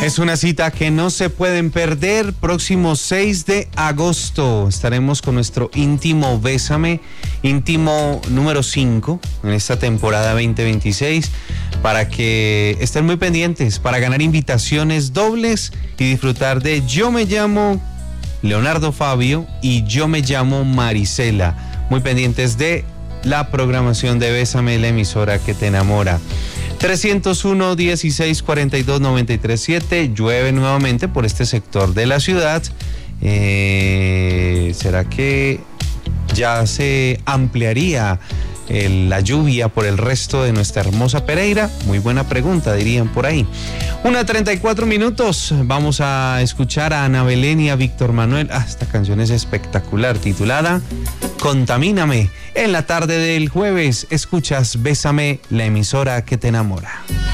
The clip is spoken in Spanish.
Es una cita que no se pueden perder. Próximo 6 de agosto estaremos con nuestro íntimo Bésame, íntimo número 5 en esta temporada 2026, para que estén muy pendientes, para ganar invitaciones dobles y disfrutar de Yo me llamo Leonardo Fabio y Yo me llamo Marisela. Muy pendientes de la programación de Bésame, la emisora que te enamora. 301-1642-937. Llueve nuevamente por este sector de la ciudad. ¿Será que ya se ampliaría la lluvia por el resto de nuestra hermosa Pereira? Muy buena pregunta, dirían por ahí. 1:34. Vamos a escuchar a Ana Belén y a Víctor Manuel. Esta canción es espectacular, titulada Contamíname. En la tarde del jueves escuchas Bésame, la emisora que te enamora.